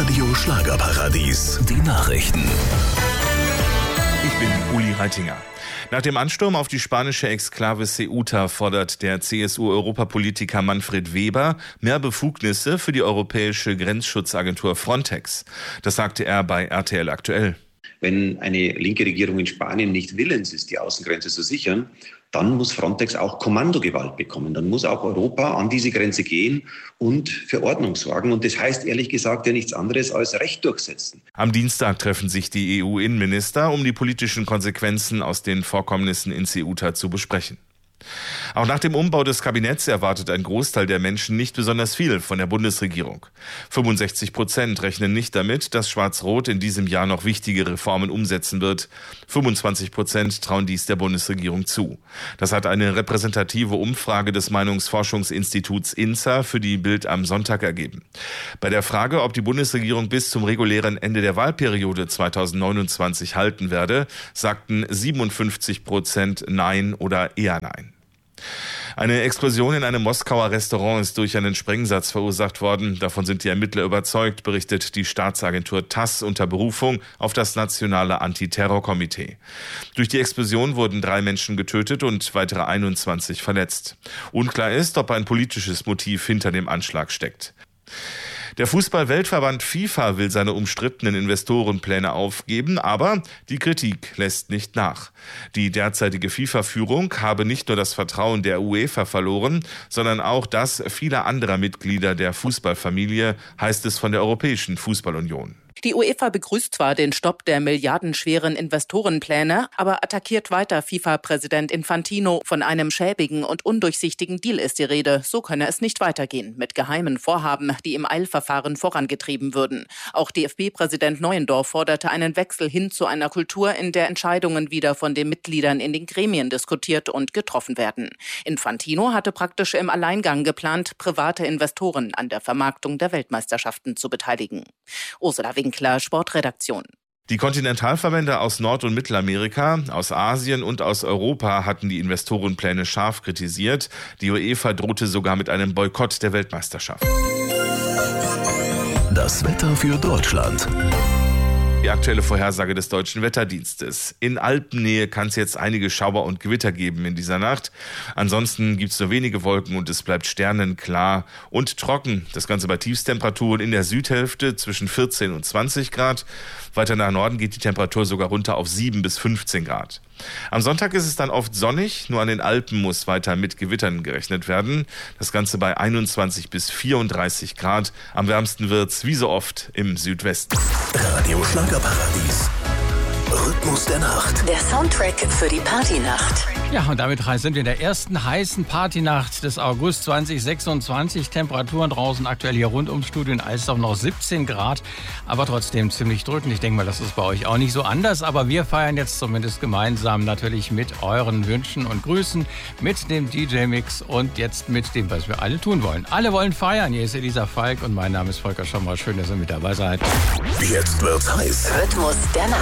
Radio Schlagerparadies. Die Nachrichten. Ich bin Uli Heitinger. Nach dem Ansturm auf die spanische Exklave Ceuta fordert der CSU-Europapolitiker Manfred Weber mehr Befugnisse für die europäische Grenzschutzagentur Frontex. Das sagte er bei RTL Aktuell. Wenn eine linke Regierung in Spanien nicht willens ist, die Außengrenze zu sichern, dann muss Frontex auch Kommandogewalt bekommen. Dann muss auch Europa an diese Grenze gehen und für Ordnung sorgen. Und das heißt ehrlich gesagt ja nichts anderes als Recht durchsetzen. Am Dienstag treffen sich die EU-Innenminister, um die politischen Konsequenzen aus den Vorkommnissen in Ceuta zu besprechen. Auch nach dem Umbau des Kabinetts erwartet ein Großteil der Menschen nicht besonders viel von der Bundesregierung. 65% rechnen nicht damit, dass Schwarz-Rot in diesem Jahr noch wichtige Reformen umsetzen wird. 25% trauen dies der Bundesregierung zu. Das hat eine repräsentative Umfrage des Meinungsforschungsinstituts INSA für die Bild am Sonntag ergeben. Bei der Frage, ob die Bundesregierung bis zum regulären Ende der Wahlperiode 2029 halten werde, sagten 57% Nein oder eher Nein. Eine Explosion in einem Moskauer Restaurant ist durch einen Sprengsatz verursacht worden. Davon sind die Ermittler überzeugt, berichtet die Staatsagentur TASS unter Berufung auf das Nationale Antiterrorkomitee. Durch die Explosion wurden 3 Menschen getötet und weitere 21 verletzt. Unklar ist, ob ein politisches Motiv hinter dem Anschlag steckt. Der Fußball-Weltverband FIFA will seine umstrittenen Investorenpläne aufgeben, aber die Kritik lässt nicht nach. Die derzeitige FIFA-Führung habe nicht nur das Vertrauen der UEFA verloren, sondern auch das vieler anderer Mitglieder der Fußballfamilie, heißt es von der Europäischen Fußballunion. Die UEFA begrüßt zwar den Stopp der milliardenschweren Investorenpläne, aber attackiert weiter FIFA-Präsident Infantino. Von einem schäbigen und undurchsichtigen Deal ist die Rede. So könne es nicht weitergehen, mit geheimen Vorhaben, die im Eilverfahren vorangetrieben würden. Auch DFB-Präsident Neuendorf forderte einen Wechsel hin zu einer Kultur, in der Entscheidungen wieder von den Mitgliedern in den Gremien diskutiert und getroffen werden. Infantino hatte praktisch im Alleingang geplant, private Investoren an der Vermarktung der Weltmeisterschaften zu beteiligen. Ursula Winkler, Sportredaktion. Die Kontinentalverbände aus Nord- und Mittelamerika, aus Asien und aus Europa hatten die Investorenpläne scharf kritisiert. Die UEFA drohte sogar mit einem Boykott der Weltmeisterschaft. Das Wetter für Deutschland. Die aktuelle Vorhersage des Deutschen Wetterdienstes. In Alpennähe kann es jetzt einige Schauer und Gewitter geben in dieser Nacht. Ansonsten gibt es nur wenige Wolken und es bleibt sternenklar und trocken. Das Ganze bei Tiefstemperaturen in der Südhälfte zwischen 14 und 20 Grad. Weiter nach Norden geht die Temperatur sogar runter auf 7 bis 15 Grad. Am Sonntag ist es dann oft sonnig, nur an den Alpen muss weiter mit Gewittern gerechnet werden. Das Ganze bei 21 bis 34 Grad. Am wärmsten wird's wie so oft im Südwesten. Radio Schlagerparadies. Rhythmus der Nacht. Der Soundtrack für die Partynacht. Ja, und damit sind wir in der ersten heißen Partynacht des August 2026. Temperaturen draußen aktuell hier rund ums Studio in Alsdorf noch 17 Grad, aber trotzdem ziemlich drückend. Ich denke mal, das ist bei euch auch nicht so anders, aber wir feiern jetzt zumindest gemeinsam natürlich mit euren Wünschen und Grüßen, mit dem DJ-Mix und jetzt mit dem, was wir alle tun wollen. Alle wollen feiern. Hier ist Elisa Falk und mein Name ist Volker Schommer. Schön, dass ihr mit dabei seid. Jetzt wird's heiß. Rhythmus der Nacht.